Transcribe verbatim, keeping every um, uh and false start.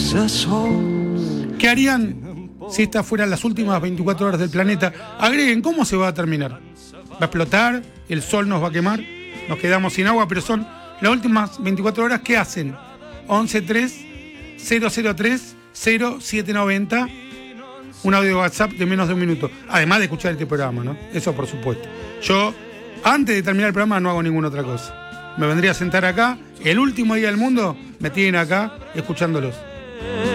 ¿Qué harían si estas fueran las últimas veinticuatro horas del planeta? Agreguen, ¿cómo se va a terminar? ¿Va a explotar? ¿El sol nos va a quemar? ¿Nos quedamos sin agua? Pero son las últimas veinticuatro horas, ¿qué hacen? once tres cero cero tres cero siete noventa, un audio de WhatsApp de menos de un minuto. Además de escuchar este programa, ¿no? Eso por supuesto. Yo, antes de terminar el programa, no hago ninguna otra cosa. Me vendría a sentar acá, el último día del mundo, me tienen acá escuchándolos.